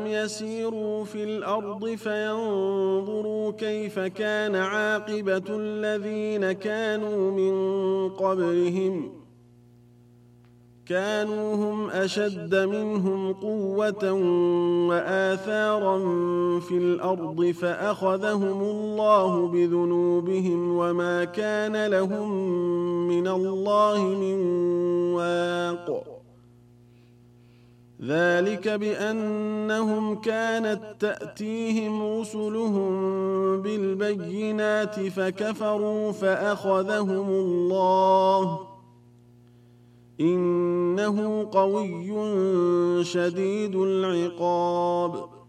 يسيروا في الأرض فينظروا كيف كان عاقبة الذين كانوا من قبلهم كانوا هم أشد منهم قوة وآثارا في الأرض فأخذهم الله بذنوبهم وما كان لهم من الله من واق. ذلك بأنهم كانت تأتيهم رسلهم بالبينات فكفروا فأخذهم الله إنه قوي شديد العقاب.